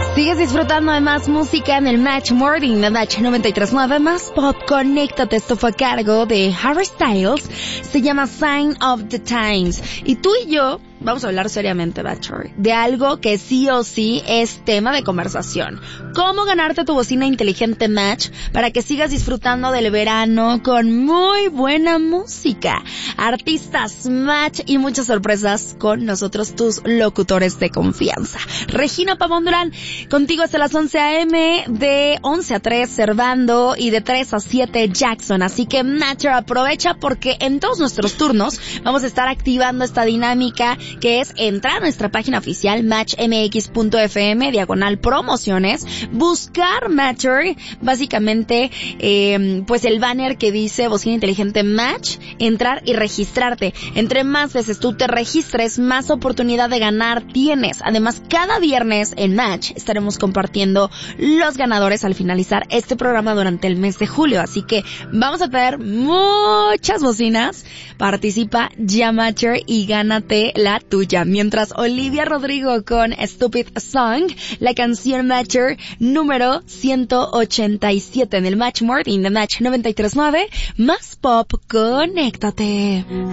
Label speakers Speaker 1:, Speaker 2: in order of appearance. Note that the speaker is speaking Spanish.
Speaker 1: Sigues disfrutando de más música en el Match Morning de Match 93.9. Más pop, conéctate. Esto fue a cargo de Harry Styles. Se llama Sign of the Times. Y tú y yo vamos a hablar seriamente, Bachelor, de algo que sí o sí es tema de conversación. ¿Cómo ganarte tu bocina inteligente Match para que sigas disfrutando del verano con muy buena música? Artistas Match y muchas sorpresas con nosotros, tus locutores de confianza. Regina Pavón Durán, contigo hasta las 11 a.m., de 11 a 3 Servando y de 3 a 7 Jackson. Así que Matcher, aprovecha porque en todos nuestros turnos vamos a estar activando esta dinámica que es entrar a nuestra página oficial matchmx.fm/promociones, buscar Matcher, básicamente pues el banner que dice bocina inteligente Match, entrar y registrarte. Entre más veces tú te registres, más oportunidad de ganar tienes. Además, cada viernes en Match estaremos compartiendo los ganadores al finalizar este programa durante el mes de julio. Así que vamos a tener muchas bocinas. Participa ya, Matcher, y gánate la tuya. Mientras Olivia Rodrigo con Stupid Song, la canción Matcher número 187 en el Match Morning de Match 93.9. Más pop, conéctate.